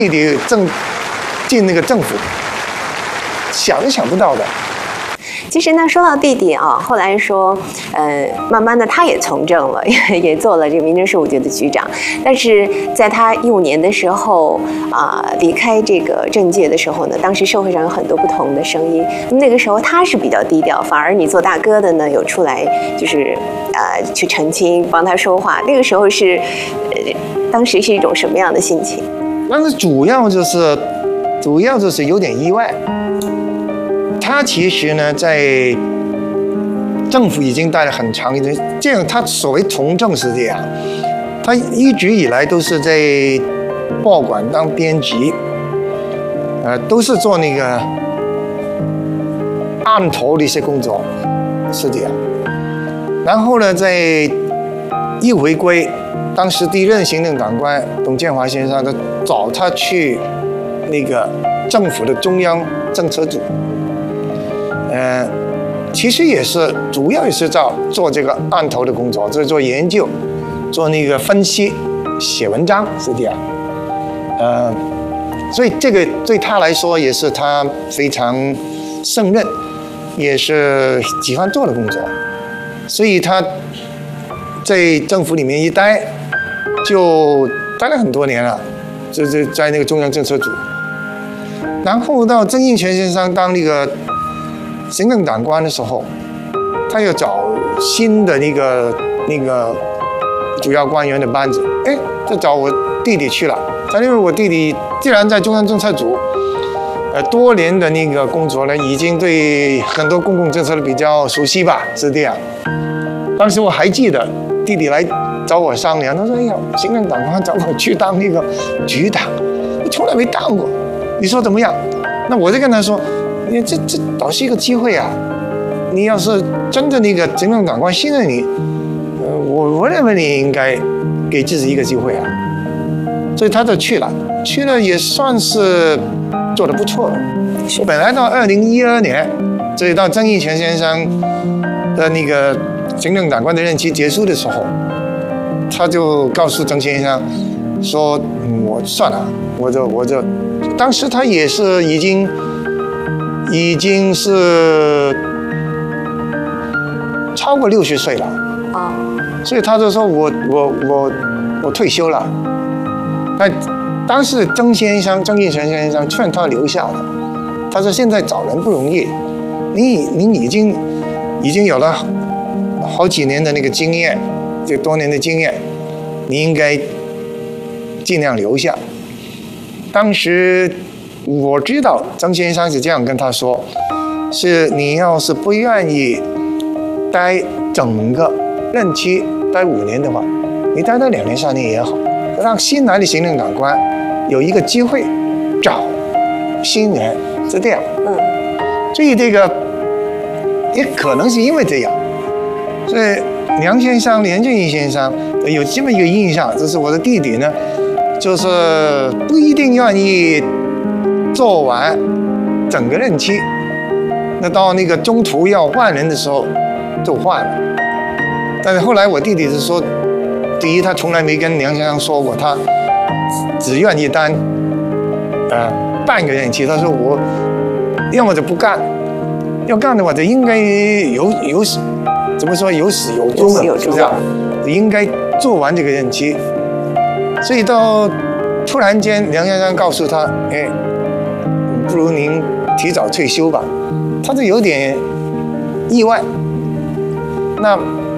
弟弟进那个政府，想都想不到的。 其实呢，说到弟弟啊，后来说，慢慢的他也从政了，也做了这个民政事务局的局长。但是在他15年的时候离开这个政界的时候呢，当时社会上有很多不同的声音。那个时候他是比较低调，反而你做大哥的呢，有出来就是去澄清，帮他说话。那个时候是，当时是一种什么样的心情？ 但是主要就是有点意外。他其实呢，在政府已经待了很长一段，这样他所谓从政是这样，他一直以来都是在报馆当编辑，都是做那个案头的一些工作，是这样。然后呢，在一回归，当时第一任行政长官董建华先生，他找他去那个政府的中央政策组。其实也是主要也是做这个案头的工作，就是做研究，做那个分析，写文章是这样。所以这个对他来说也是他非常胜任，也是喜欢做的工作。所以他在政府里面一待，就待了很多年了，就是在那个中央政策组。然后到曾荫权先生当那个行政长官的时候，他又找新的那个主要官员的班子，就找我弟弟去了。因为我弟弟既然在中央政策组，多年的那个工作呢，已经对很多公共政策比较熟悉吧，是这样。当时我还记得弟弟来找我商量，他说：“哎呀，行政长官找我去当那个局长，我从来没当过，你说怎么样？”那我就跟他说。这倒是一个机会啊！你要是真的那个行政长官信任你，我认为你应该给自己一个机会啊。所以他就去了也算是做得不错了。本来到2012年，这一到曾荫权先生的那个行政长官的任期结束的时候，他就告诉曾先生说：“我算了，我就当时他也是已经是超过60岁了所以他就说我退休了。那当时曾荫权先生劝他留下了，他说现在找人不容易，你已经有了好几年的那个经验，这多年的经验，你应该尽量留下。当时。我知道曾先生是这样跟他说，是你要是不愿意待整个任期待5年的话，你待到2年3年也好，让新来的行政长官有一个机会找新人，是这样。所以这个也可能是因为这样，所以梁振英先生有这么一个印象，就是我的弟弟呢，就是不一定愿意做完整个任期，那到那个中途要换人的时候就换了。但是后来我弟弟是说，第一他从来没跟梁先生说过他只愿意当半个任期，他说我要么就不干，要干的话就应该怎么说有始有终的，是不是？应该做完这个任期。所以到突然间梁先生告诉他，不如您提早退休吧，他就有点意外。那，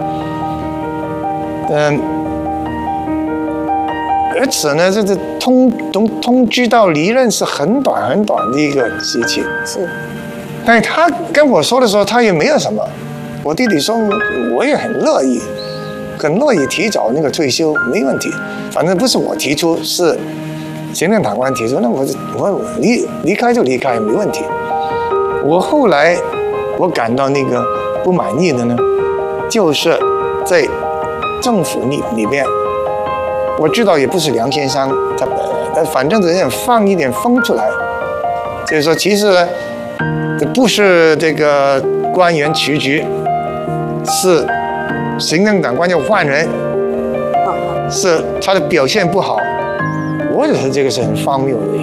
而且呢，这通知到离任是很短的一个时期。 是。 但是他跟我说的时候，他也没有什么。我弟弟说，我也很乐意提早那个退休，没问题。反正不是我提出，是行政长官提出，那我离开就离开，没问题。我后来我感到那个不满意的呢，就是在政府里边，我知道也不是梁先生他本人，但反正有点放一点风出来，就是说其实呢，这不是这个官员辞职，是行政长官要换人，是他的表现不好。 我觉得这个是很荒谬的。